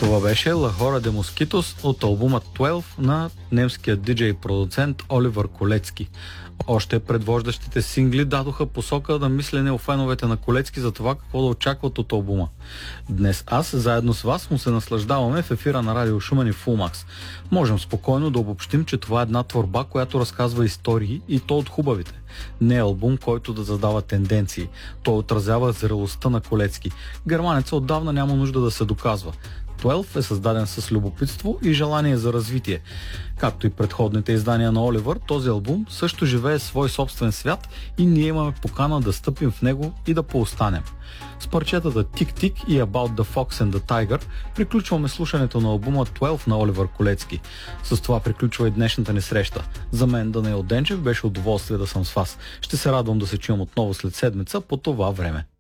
Това беше La Hora de Mosquitos от албума 12 на немския диджей и продуцент Оливър Колецки. Още предвождащите сингли дадоха посока на мислене у феновете на Колецки за това какво да очакват от албума. Днес аз, заедно с вас, му се наслаждаваме в ефира на Радио Шумен и Фулмакс. Можем спокойно да обобщим, че това е една творба, която разказва истории и то от хубавите. Не е албум, който да задава тенденции. Той отразява зрелостта на Колецки. Германеца отдавна няма нужда да се доказва. 12 е създаден с любопитство и желание за развитие. Както и предходните издания на Оливър, този албум също живее свой собствен свят и ние имаме покана да стъпим в него и да поостанем. С парчетата Тик-Тик и About the Fox and the Tiger приключваме слушането на албума 12 на Оливър Колецки. С това приключва и днешната ни среща. За мен, Данаил Денчев, беше удоволствие да съм с вас. Ще се радвам да се чуем отново след седмица по това време.